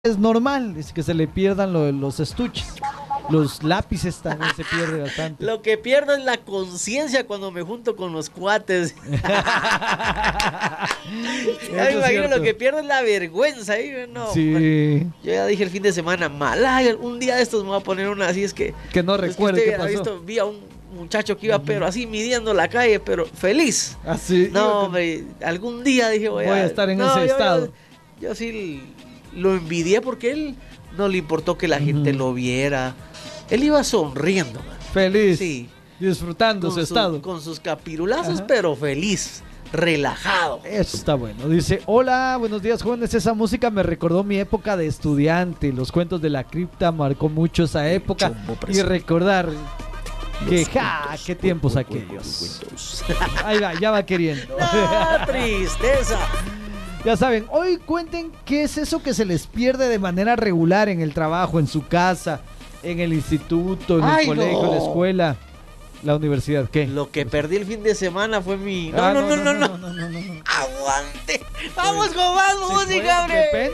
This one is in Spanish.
es normal, es que se le pierdan los estuches. Los lápices también se pierden bastante. Lo que pierdo es la conciencia cuando me junto con los cuates. Ya me imagino, lo que pierdo es la vergüenza. No, sí. Bueno, yo ya dije el fin de semana, un día de estos me voy a poner una así, es que... Que no recuerde qué pasó. Vi a un muchacho que iba, pero así midiendo la calle, pero feliz. Así. No, hombre, algún día dije voy a estar en ese estado. Yo sí lo envidié porque él no le importó que la gente lo viera. Él iba sonriendo, man. Feliz. Sí. Disfrutando su estado. Con sus capirulazos, pero feliz, relajado. Eso está bueno. Dice, hola, buenos días, jóvenes. Esa música me recordó mi época de estudiante. Los cuentos de la cripta marcó mucho esa época. Y recordar que, qué tiempos aquellos. Ahí va, ya va queriendo. No, tristeza. Ya saben, hoy cuenten qué es eso que se les pierde de manera regular en el trabajo, en su casa, en el instituto, en el colegio, en la escuela, la universidad. ¿Qué? Lo que perdí el fin de semana fue mi... No. No. Aguante. Vamos con más música, hombre.